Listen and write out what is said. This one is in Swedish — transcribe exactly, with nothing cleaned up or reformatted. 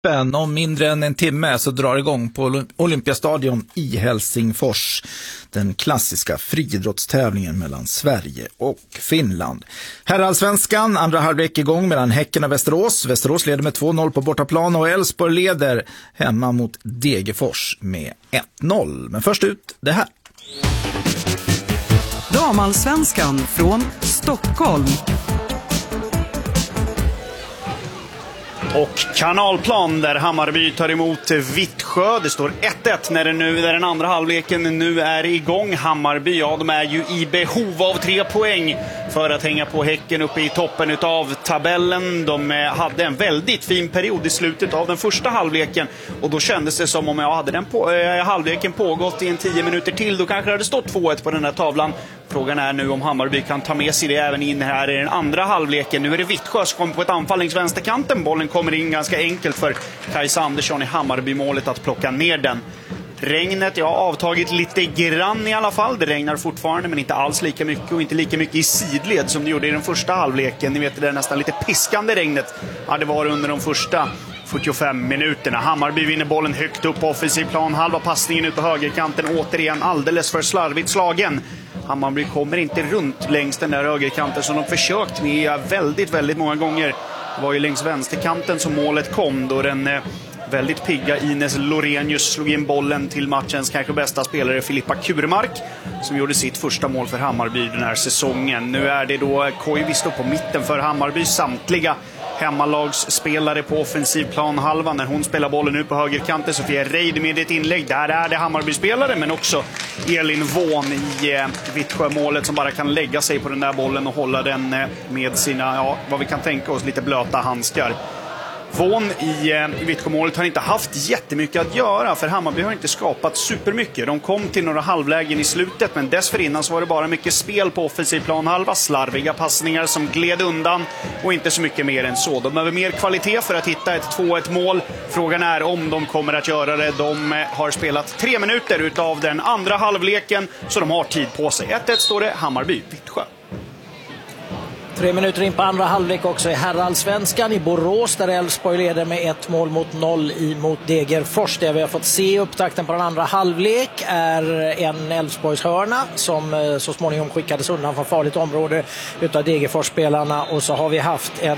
Cupen. Om mindre än en timme så drar igång på Olympiastadion i Helsingfors den klassiska friidrottstävlingen mellan Sverige och Finland. Herrallsvenskan, andra halvlek igång mellan Häcken och Västerås. Västerås leder med två noll på bortaplan och Elfsborg leder hemma mot Degerfors med ett noll. Men först ut det här. Damallsvenskan från Stockholm. Och Kanalplan där Hammarby tar emot Vittsjö. Det står ett ett när, det nu, när den andra halvleken nu är igång. Hammarby, ja, de är ju i behov av tre poäng för att hänga på Häcken uppe i toppen av tabellen. De hade en väldigt fin period i slutet av den första halvleken. Och då kändes det som om jag hade den på, äh, halvleken pågått i en tio minuter till. Då kanske det hade stått två ett på den här tavlan. Frågan är nu om Hammarby kan ta med sig det även in här i den andra halvleken. Nu är det Vittsjö som kommer på ett anfall längs vänsterkanten. Bollen kommer in ganska enkelt för Kajsa Andersson i Hammarby-målet att plocka ner den. Regnet, ja, avtagit lite grann i alla fall. Det regnar fortfarande men inte alls lika mycket och inte lika mycket i sidled som det gjorde i den första halvleken. Ni vet, det är nästan lite piskande regnet. Ja, det var under de första fyrtiofem minuterna. Hammarby vinner bollen högt upp på offensiv plan. Halva passningen ut på högerkanten. Återigen alldeles för slarvigt slagen. Hammarby kommer inte runt längs den där högerkanten som de försökt med väldigt, väldigt många gånger. Det var ju längs vänsterkanten som målet kom då den eh, väldigt pigga Ines Lorenius slog in bollen till matchens kanske bästa spelare Filippa Kurmark som gjorde sitt första mål för Hammarby den här säsongen. Nu är det då Koivisto på mitten för Hammarby. Samtliga hemmalagsspelare på offensiv plan halva. När hon spelar bollen ut på högerkanten så får jag Reid med ett inlägg. Där är det Hammarby-spelare men också Elin Vån i eh, Vittsjö-målet som bara kan lägga sig på den där bollen och hålla den eh, med sina, ja, vad vi kan tänka oss, lite blöta handskar. Vån i eh, Vittsjö-målet har inte haft jättemycket att göra för Hammarby har inte skapat supermycket. De kom till några halvlägen i slutet men dessförinnan så var det bara mycket spel på offensiv plan halva, slarviga passningar som gled undan och inte så mycket mer än så. De behöver mer kvalitet för att hitta ett två ett mål. Frågan är om de kommer att göra det. De eh, har spelat tre minuter utav den andra halvleken så de har tid på sig. ett ett står det, Hammarby, Vittsjö. Tre minuter in på andra halvlek också i Herrallsvenskan i Borås där Elfsborg leder med ett mål mot noll i mot Degerfors. Det vi har fått se upptakten på den andra halvlek är en Elfsborgs hörna som så småningom skickades undan från farligt område utav Degerfors-spelarna och så har vi haft en